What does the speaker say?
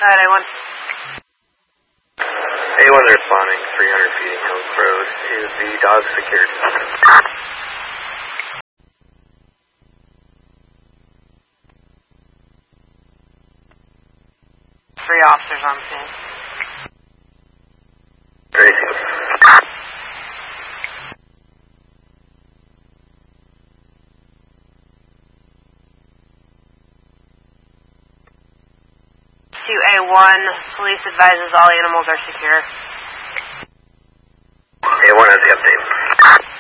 A1. A1 responding, 300 feet Hills Road. Is the dog secured? 3 officers on scene. Great. 2A1, police advises all animals are secure. A1 has the update.